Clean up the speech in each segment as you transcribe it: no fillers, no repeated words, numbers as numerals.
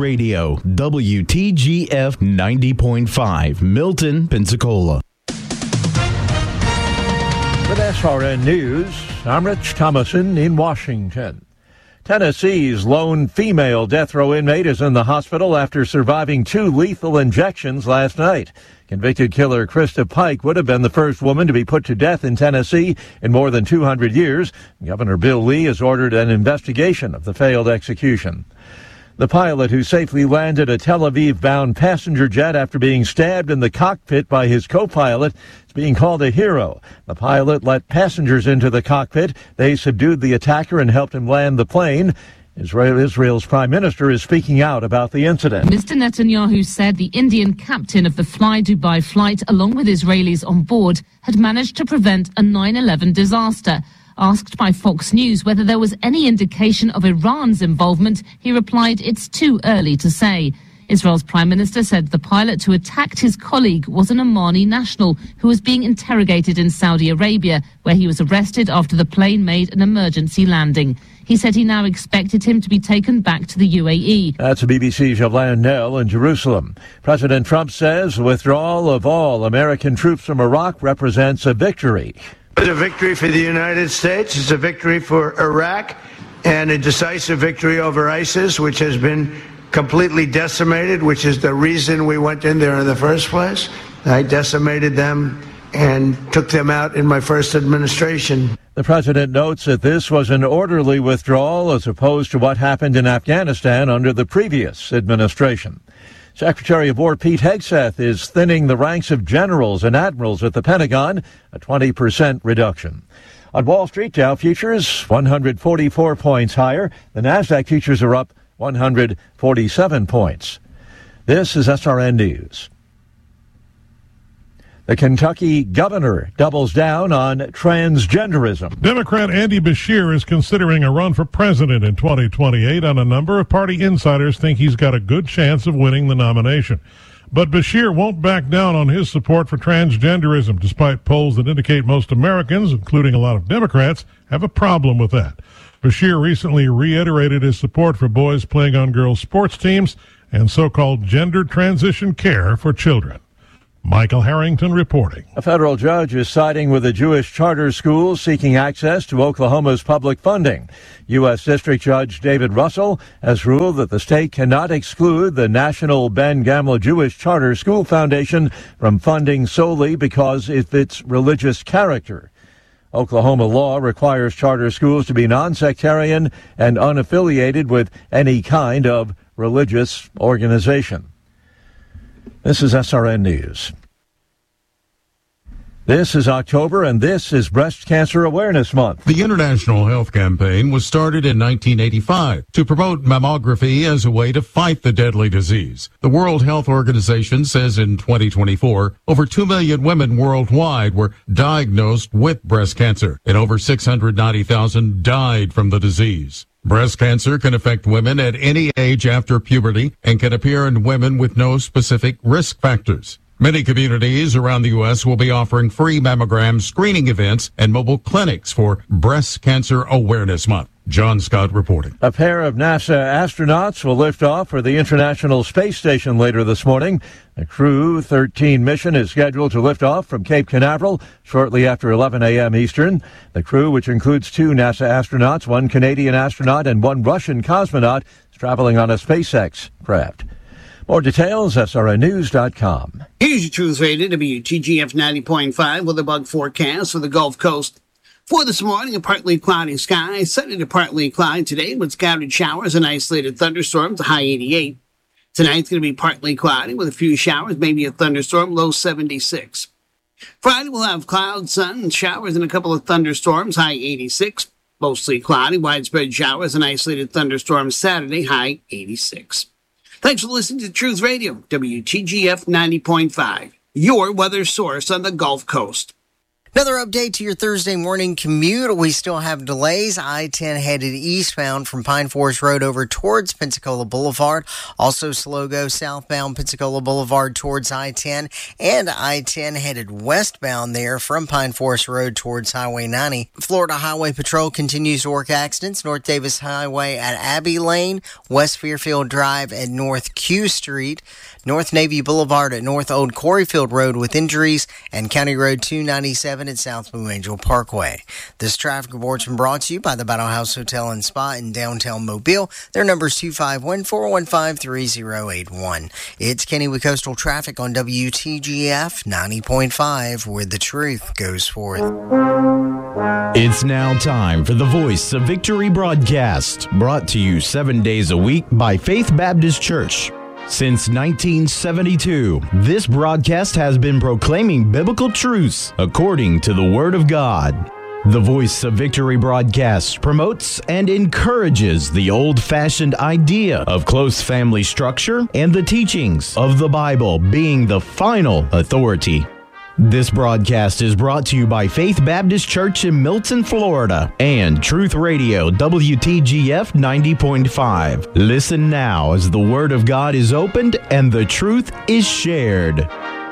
Radio, WTGF 90.5, Milton, Pensacola. With SRN News, I'm Rich Thomason in Washington. Tennessee's lone female death row inmate is in the hospital after surviving 2 lethal injections last night. Convicted killer Krista Pike would have been the first woman to be put to death in Tennessee in more than 200 years. Governor Bill Lee has ordered an investigation of the failed execution. The pilot who safely landed a Tel Aviv-bound passenger jet after being stabbed in the cockpit by his co-pilot is being called a hero. The pilot let passengers into the cockpit. They subdued the attacker and helped him land the plane. Israel's prime minister is speaking out about the incident. Mr. Netanyahu said the Indian captain of the Fly Dubai flight, along with Israelis on board, had managed to prevent a 9/11 disaster. Asked by Fox News whether there was any indication of Iran's involvement, he replied, "It's too early to say." Israel's prime minister said the pilot who attacked his colleague was an Omani national who was being interrogated in Saudi Arabia, where he was arrested after the plane made an emergency landing. He said he now expected him to be taken back to the UAE. That's BBC Jalan Nell in Jerusalem. President Trump says the withdrawal of all American troops from Iraq represents a victory. It's a victory for the United States. It's a victory for Iraq and a decisive victory over ISIS, which has been completely decimated, which is the reason we went in there in the first place. I decimated them and took them out in my first administration. The president notes that this was an orderly withdrawal as opposed to what happened in Afghanistan under the previous administration. Secretary of War Pete Hegseth is thinning the ranks of generals and admirals at the Pentagon, a 20% reduction. On Wall Street, Dow futures 144 points higher. The Nasdaq futures are up 147 points. This is SRN News. The Kentucky governor doubles down on transgenderism. Democrat Andy Beshear is considering a run for president in 2028, and a number of party insiders think he's got a good chance of winning the nomination. But Beshear won't back down on his support for transgenderism, despite polls that indicate most Americans, including a lot of Democrats, have a problem with that. Beshear recently reiterated his support for boys playing on girls' sports teams and so-called gender transition care for children. Michael Harrington reporting. A federal judge is siding with a Jewish charter school seeking access to Oklahoma's public funding. U.S. District Judge David Russell has ruled that the state cannot exclude the National Ben Gamla Jewish Charter School Foundation from funding solely because of its religious character. Oklahoma law requires charter schools to be non-sectarian and unaffiliated with any kind of religious organization. This is SRN News. This is October, and this is Breast Cancer Awareness Month. The International Health Campaign was started in 1985 to promote mammography as a way to fight the deadly disease. The World Health Organization says in 2024, over 2 million women worldwide were diagnosed with breast cancer, and over 690,000 died from the disease. Breast cancer can affect women at any age after puberty and can appear in women with no specific risk factors. Many communities around the U.S. will be offering free mammogram screening events and mobile clinics for Breast Cancer Awareness Month. John Scott reporting. A pair of NASA astronauts will lift off for the International Space Station later this morning. The Crew 13 mission is scheduled to lift off from Cape Canaveral shortly after 11 a.m. Eastern. The crew, which includes 2 NASA astronauts, 1 Canadian astronaut, and 1 Russian cosmonaut, is traveling on a SpaceX craft. More details, SRNnews.com. Here's your Truth Radio, WTGF 90.5 with a bug forecast for the Gulf Coast. For this morning, a partly cloudy sky, sunny to partly cloudy today with scattered showers and isolated thunderstorms, a high 88. Tonight's going to be partly cloudy with a few showers, maybe a thunderstorm, low 76. Friday, we'll have clouds, sun, showers, and a couple of thunderstorms, high 86. Mostly cloudy, widespread showers, and isolated thunderstorms Saturday, high 86. Thanks for listening to Truth Radio, WTGF 90.5, your weather source on the Gulf Coast. Another update to your Thursday morning commute. We still have delays. I-10 headed eastbound from Pine Forest Road over towards Pensacola Boulevard. Also slow go southbound Pensacola Boulevard towards I-10. And I-10 headed westbound there from Pine Forest Road towards Highway 90. Florida Highway Patrol continues to work accidents. North Davis Highway at Abbey Lane, West Fairfield Drive at North Q Street, North Navy Boulevard at North Old Coreyfield Road with injuries, and County Road 297 at South Blue Angel Parkway. This traffic report's been brought to you by the Battle House Hotel and Spa in downtown Mobile. Their number is 251-415-3081. It's Kenny with Coastal Traffic on WTGF 90.5, where the truth goes forth. It's now time for the Voice of Victory broadcast, brought to you 7 days a week by Faith Baptist Church. Since 1972, this broadcast has been proclaiming biblical truths according to the Word of God. The Voice of Victory broadcast promotes and encourages the old-fashioned idea of close family structure and the teachings of the Bible being the final authority. This broadcast is brought to you by Faith Baptist Church in Milton, Florida, and Truth Radio WTGF 90.5. Listen now as the Word of God is opened and the truth is shared.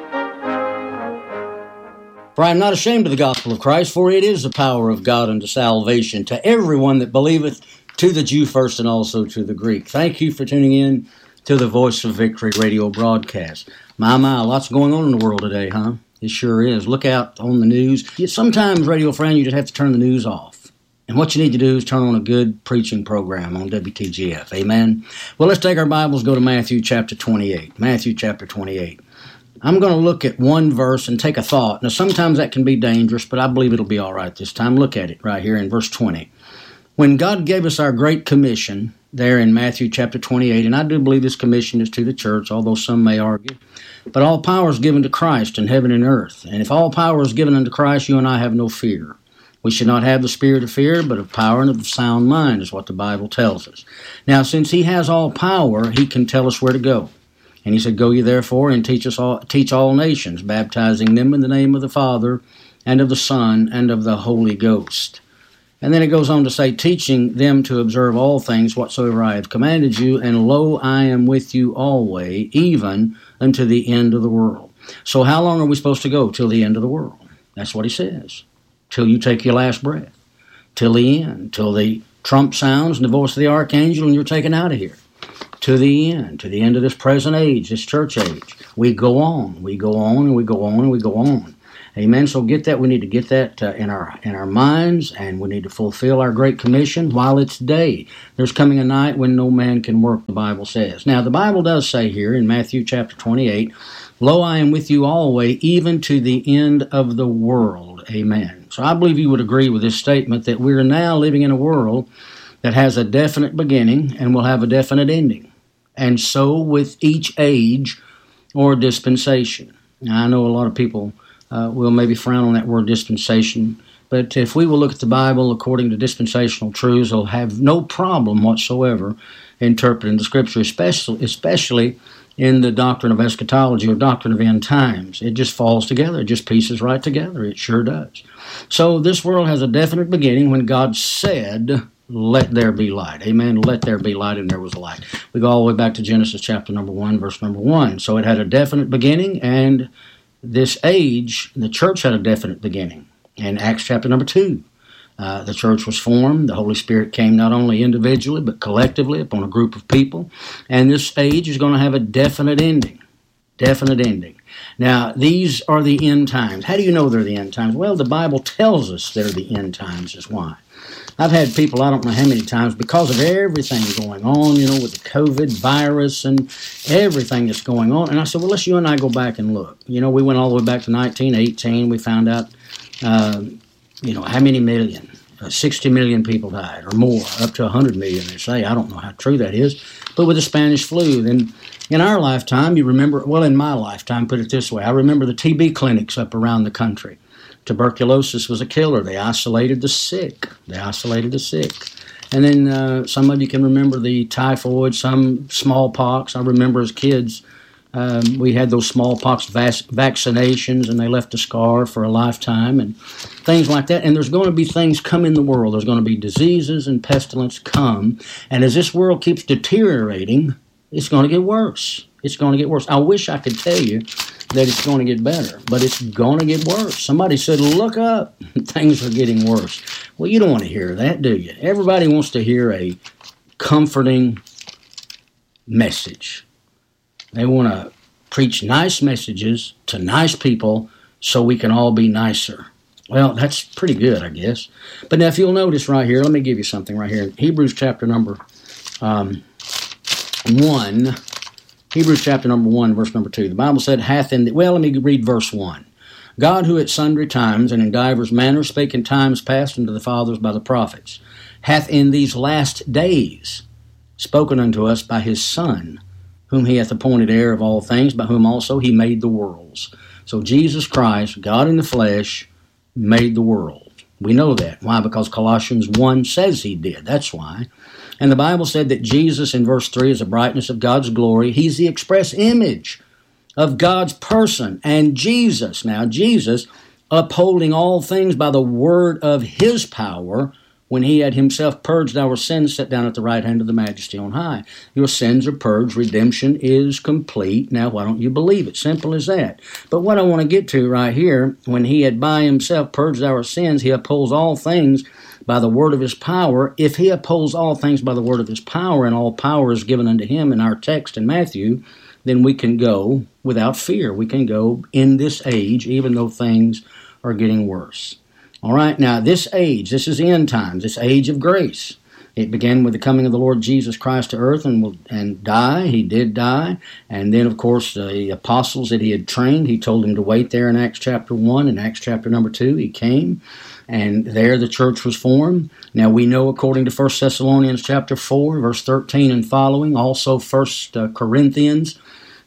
For I am not ashamed of the gospel of Christ, for it is the power of God unto salvation to everyone that believeth, to the Jew first and also to the Greek. Thank you for tuning in to the Voice of Victory radio broadcast. My, lots going on in the world today, huh? It sure is. Look out on the news. Sometimes, radio friend, you just have to turn the news off. And what you need to do is turn on a good preaching program on WTGF. Amen? Well, let's take our Bibles, go to Matthew chapter 28. Matthew chapter 28. I'm going to look at one verse and take a thought. Now, sometimes that can be dangerous, but I believe it'll be all right this time. Look at it right here in verse 20. When God gave us our great commission there in Matthew chapter 28, and I do believe this commission is to the church, although some may argue, but all power is given to Christ in heaven and earth. And if all power is given unto Christ, you and I have no fear. We should not have the spirit of fear, but of power and of sound mind, is what the Bible tells us. Now, since he has all power, he can tell us where to go. And he said, Go ye therefore and teach all nations, baptizing them in the name of the Father and of the Son and of the Holy Ghost. And then it goes on to say, teaching them to observe all things whatsoever I have commanded you, and lo, I am with you always, even unto the end of the world. So how long are we supposed to go? Till the end of the world. That's what he says. Till you take your last breath. Till the end. Till the trump sounds and the voice of the archangel and you're taken out of here. To the end of this present age, this church age. We go on, we go on, and we go on, and we go on. Amen. So get that. We need to get that in our minds, and we need to fulfill our great commission while it's day. There's coming a night when no man can work, the Bible says. Now, the Bible does say here in Matthew chapter 28, Lo, I am with you always, even to the end of the world. Amen. So I believe you would agree with this statement that we're now living in a world that has a definite beginning and will have a definite ending. And so with each age or dispensation. Now, I know a lot of people will maybe frown on that word dispensation, but if we will look at the Bible according to dispensational truths, they'll have no problem whatsoever interpreting the Scripture, especially in the doctrine of eschatology or doctrine of end times. It just falls together. It just pieces right together. It sure does. So this world has a definite beginning when God said, let there be light. Amen. Let there be light, and there was light. We go all the way back to Genesis chapter number 1, verse number 1. So it had a definite beginning, and this age, the church had a definite beginning. In Acts chapter number 2, the church was formed. The Holy Spirit came not only individually, but collectively upon a group of people. And this age is going to have a definite ending. Definite ending. Now, these are the end times. How do you know they're the end times? Well, the Bible tells us they're the end times is why. I've had people, I don't know how many times, because of everything going on, with the COVID virus and everything that's going on. And I said, well, let's you and I go back and look. We went all the way back to 1918. We found out, how many million? 60 million people died or more, up to 100 million, they say. I don't know how true that is. But with the Spanish flu, then in our lifetime, you remember, well, in my lifetime, put it this way, I remember the TB clinics up around the country. Tuberculosis was a killer. They isolated the sick. And then some of you can remember the typhoid, some smallpox. I remember as kids, We had those smallpox vaccinations, and they left a scar for a lifetime and things like that. And there's going to be things come in the world. There's going to be diseases and pestilence come. And as this world keeps deteriorating, it's going to get worse. It's going to get worse. I wish I could tell you that it's going to get better, but it's going to get worse. Somebody said, look up, things are getting worse. Well, you don't want to hear that, do you? Everybody wants to hear a comforting message. They want to preach nice messages to nice people so we can all be nicer. Well, that's pretty good, I guess. But now if you'll notice right here, let me give you something right here. Hebrews chapter number 1. Hebrews chapter number 1, verse number 2. The Bible said, let me read verse 1. God, who at sundry times and in divers manners spake in times past unto the fathers by the prophets, hath in these last days spoken unto us by his Son, whom he hath appointed heir of all things, by whom also he made the worlds. So Jesus Christ, God in the flesh, made the world. We know that. Why? Because Colossians 1 says he did. That's why. And the Bible said that Jesus, in verse 3, is the brightness of God's glory. He's the express image of God's person. And Jesus, upholding all things by the word of his power, when he had himself purged our sins, sat down at the right hand of the Majesty on high. Your sins are purged. Redemption is complete. Now, why don't you believe it? Simple as that. But what I want to get to right here, when he had by himself purged our sins, he upholds all things by the word of his power. If he upholds all things by the word of his power, and all power is given unto him in our text in Matthew, then we can go without fear. We can go in this age, even though things are getting worse. All right, now this age, this is the end times, this age of grace. It began with the coming of the Lord Jesus Christ to earth and die. He did die. And then, of course, the apostles that he had trained, he told them to wait there in Acts chapter 1 and Acts chapter number 2. He came, and there the church was formed. Now we know, according to 1 Thessalonians chapter 4, verse 13 and following, also 1 Corinthians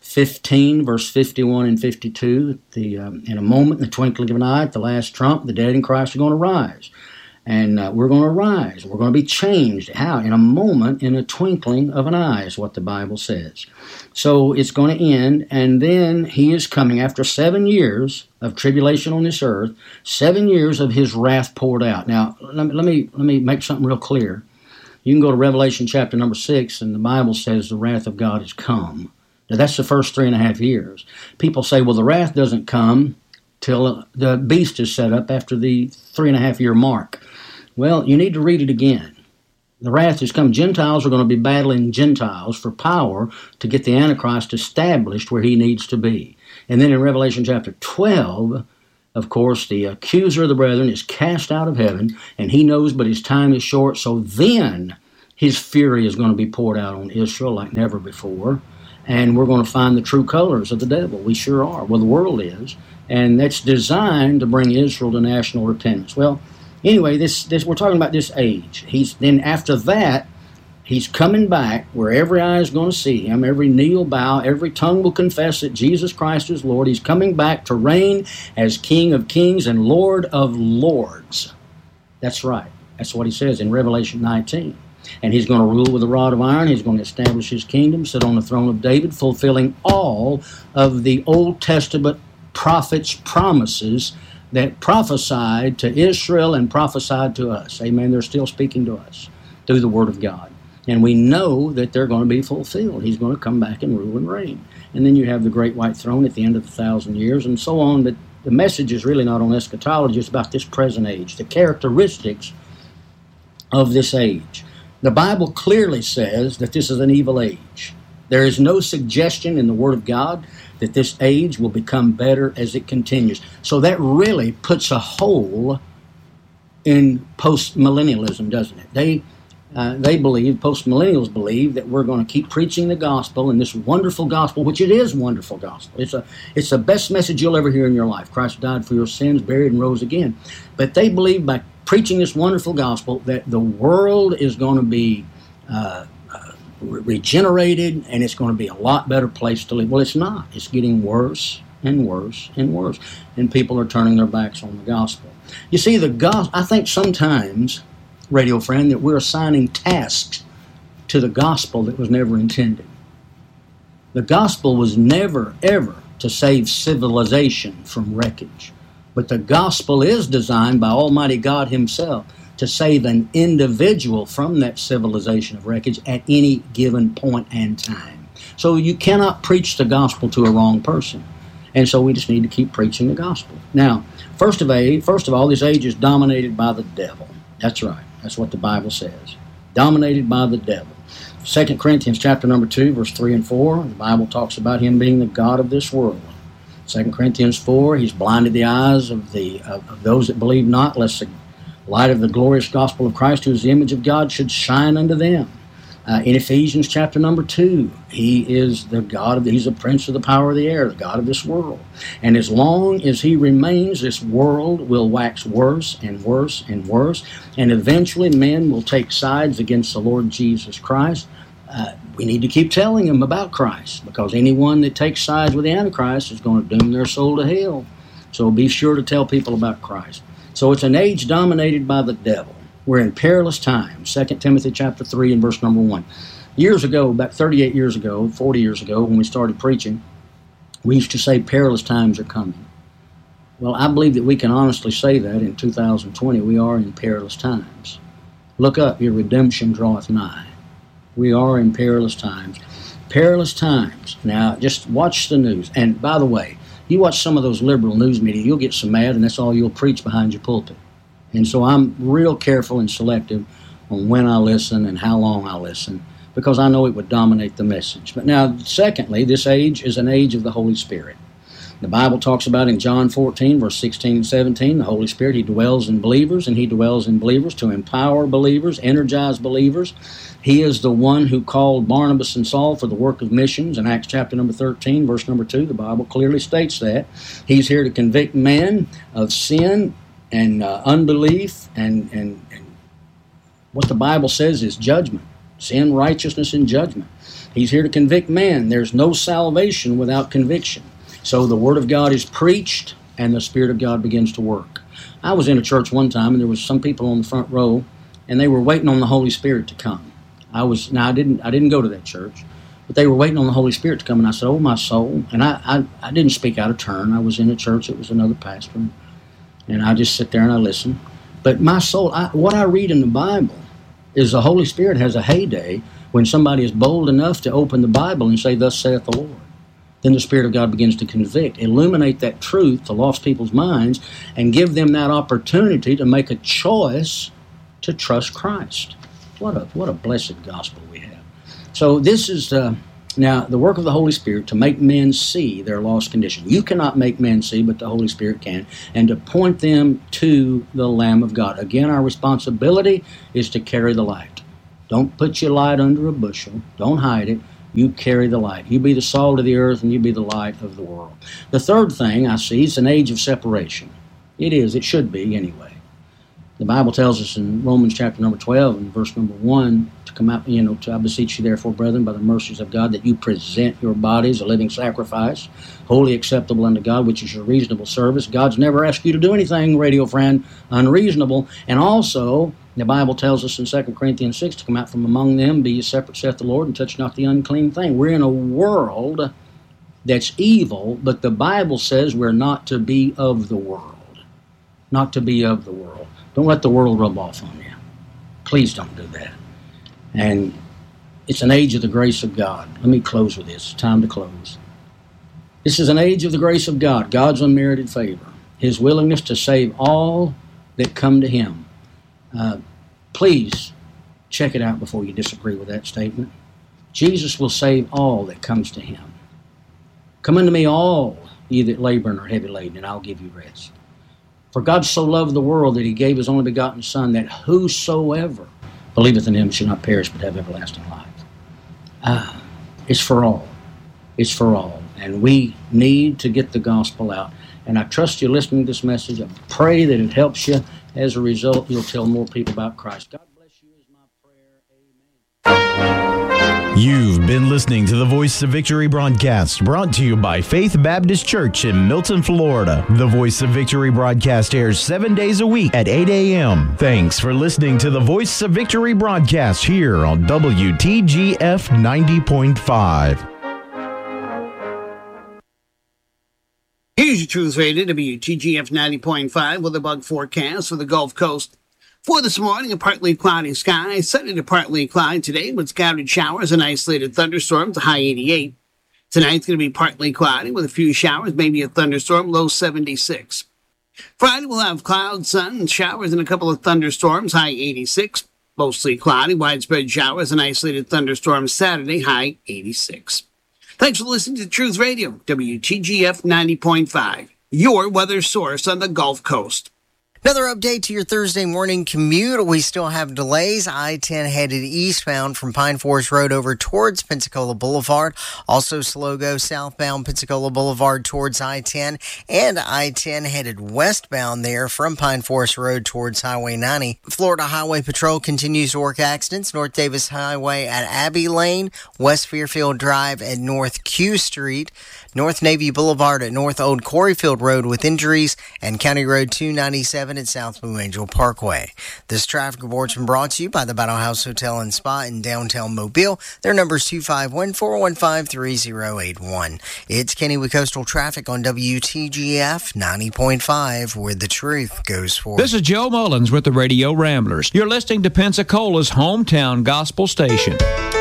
15, verse 51 and 52, in a moment, in the twinkling of an eye, at the last trump, the dead in Christ are going to rise. And we're going to rise. We're going to be changed. How? In a moment, in a twinkling of an eye, is what the Bible says. So it's going to end, and then he is coming after 7 years of tribulation on this earth, 7 years of his wrath poured out. Now, let me make something real clear. You can go to Revelation chapter number 6, and the Bible says the wrath of God has come. Now, that's the first 3.5 years. People say, well, the wrath doesn't come till the beast is set up after the 3.5 year mark. Well, you need to read it again. The wrath has come. Gentiles are going to be battling Gentiles for power to get the Antichrist established where he needs to be. And then in Revelation chapter 12, of course, the accuser of the brethren is cast out of heaven, and he knows but his time is short. So then his fury is going to be poured out on Israel like never before. And we're going to find the true colors of the devil. We sure are. Well, the world is. And that's designed to bring Israel to national repentance. Well, anyway, this we're talking about this age. Then after that, he's coming back where every eye is going to see him, every knee will bow, every tongue will confess that Jesus Christ is Lord. He's coming back to reign as King of Kings and Lord of Lords. That's right. That's what he says in Revelation 19. And he's going to rule with a rod of iron. He's going to establish his kingdom, sit on the throne of David, fulfilling all of the Old Testament prophets' promises that prophesied to Israel and prophesied to us. Amen. They're still speaking to us through the Word of God. And we know that they're going to be fulfilled. He's going to come back and rule and reign. And then you have the great white throne at the end of the 1,000 years and so on. But the message is really not on eschatology. It's about this present age, the characteristics of this age. The Bible clearly says that this is an evil age. There is no suggestion in the Word of God that this age will become better as it continues. So that really puts a hole in post-millennialism, doesn't it? They believe, post-millennials believe, that we're going to keep preaching the gospel, and this wonderful gospel, which it is wonderful gospel. It's the best message you'll ever hear in your life. Christ died for your sins, buried, and rose again. But they believe by preaching this wonderful gospel that the world is going to be regenerated, and it's going to be a lot better place to live. Well, it's not. It's getting worse and worse and worse, and people are turning their backs on the gospel. You see, the gospel, I think sometimes, radio friend, that we're assigning tasks to the gospel that was never intended. The gospel was never, ever to save civilization from wreckage. But the gospel is designed by Almighty God himself to save an individual from that civilization of wreckage at any given point and time. So you cannot preach the gospel to a wrong person. And so we just need to keep preaching the gospel. Now, first of all, this age is dominated by the devil. That's right. That's what the Bible says. Dominated by the devil. 2 Corinthians chapter number 2, verse 3 and 4, the Bible talks about him being the god of this world. 2 Corinthians 4, he's blinded the eyes of those that believe not, lest the light of the glorious gospel of Christ, who is the image of God, should shine unto them. In Ephesians chapter number 2, he is the God he's the prince of the power of the air, the God of this world. And as long as he remains, this world will wax worse and worse and worse. And eventually men will take sides against the Lord Jesus Christ. We need to keep telling them about Christ, because anyone that takes sides with the Antichrist is going to doom their soul to hell. So be sure to tell people about Christ. So it's an age dominated by the devil. We're in perilous times. 2 Timothy chapter 3 and verse number 1. Years ago, about 38 years ago, 40 years ago, when we started preaching, we used to say perilous times are coming. Well, I believe that we can honestly say that in 2020 we are in perilous times. Look up, your redemption draweth nigh. We are in perilous times. Perilous times. Now, just watch the news. And by the way, you watch some of those liberal news media, you'll get so mad, and that's all you'll preach behind your pulpit. And so I'm real careful and selective on when I listen and how long I listen, because I know it would dominate the message. But now, secondly, this age is an age of the Holy Spirit. The Bible talks about in John 14, verse 16 and 17, the Holy Spirit, he dwells in believers, and he dwells in believers to empower believers, energize believers. He is the one who called Barnabas and Saul for the work of missions. In Acts chapter number 13, verse number 2, the Bible clearly states that. He's here to convict men of sin and unbelief, and what the Bible says is judgment. Sin, righteousness, and judgment. He's here to convict man. There's no salvation without conviction. So the Word of God is preached, and the Spirit of God begins to work. I was in a church one time, and there was some people on the front row, and they were waiting on the Holy Spirit to come. I didn't go to that church, but they were waiting on the Holy Spirit to come, and I said, "Oh, my soul!" And I didn't speak out of turn. I was in a church; it was another pastor. And I just sit there and I listen. But my soul, what I read in the Bible is the Holy Spirit has a heyday when somebody is bold enough to open the Bible and say, "Thus saith the Lord." Then the Spirit of God begins to convict, illuminate that truth to lost people's minds, and give them that opportunity to make a choice to trust Christ. What a blessed gospel we have. So this is now the work of the Holy Spirit to make men see their lost condition. You cannot make men see, but the Holy Spirit can, and to point them to the Lamb of God. Again, our responsibility is to carry the light. Don't put your light under a bushel. Don't hide it. You carry the light. You be the salt of the earth, and you be the light of the world. The third thing I see is an age of separation. It is. It should be anyway. The Bible tells us in Romans chapter number 12 and verse number 1 to come out, I beseech you therefore, brethren, by the mercies of God, that you present your bodies a living sacrifice, wholly acceptable unto God, which is your reasonable service. God's never asked you to do anything, radio friend, unreasonable. And also, the Bible tells us in 2 Corinthians 6 to come out from among them, be ye separate, saith the Lord, and touch not the unclean thing. We're in a world that's evil, but the Bible says we're not to be of the world. Not to be of the world. Don't let the world rub off on you. Please don't do that. And it's an age of the grace of God. Let me close with this. It's time to close. This is an age of the grace of God, God's unmerited favor, His willingness to save all that come to Him. Please check it out before you disagree with that statement. Jesus will save all that comes to Him. Come unto me all ye that labor and are heavy laden, and I'll give you rest. For God so loved the world that He gave His only begotten Son, that whosoever believeth in Him shall not perish but have everlasting life. It's for all. It's for all. And we need to get the gospel out. And I trust you're listening to this message. I pray that it helps you. As a result, you'll tell more people about Christ. God bless you is my prayer. Amen. You've been listening to the Voice of Victory broadcast, brought to you by Faith Baptist Church in Milton, Florida. The Voice of Victory broadcast airs 7 days a week at 8 a.m. Thanks for listening to the Voice of Victory broadcast here on WTGF 90.5. Here's your Truth Radio, WTGF 90.5 with a bug forecast for the Gulf Coast. For this morning, a partly cloudy sky, sunny to partly cloudy today with scattered showers and isolated thunderstorms, a high 88. Tonight's going to be partly cloudy with a few showers, maybe a thunderstorm, low 76. Friday, we'll have clouds, sun, showers, and a couple of thunderstorms, high 86. Mostly cloudy, widespread showers, and isolated thunderstorms Saturday, high 86. Thanks for listening to Truth Radio, WTGF 90.5, your weather source on the Gulf Coast. Another update to your Thursday morning commute. We still have delays. I-10 headed eastbound from Pine Forest Road over towards Pensacola Boulevard. Also slow go southbound Pensacola Boulevard towards I-10. And I-10 headed westbound there from Pine Forest Road towards Highway 90. Florida Highway Patrol continues to work accidents. North Davis Highway at Abbey Lane, West Fairfield Drive at North Q Street, North Navy Boulevard at North Old Coreyfield Road with injuries, and County Road 297 at South Blue Angel Parkway. This traffic report's been brought to you by the Battle House Hotel and Spa in downtown Mobile. Their number is 251-415-3081. It's Kenny with Coastal Traffic on WTGF 90.5, where the truth goes forth. This is Joe Mullins with the Radio Ramblers. You're listening to Pensacola's hometown gospel station.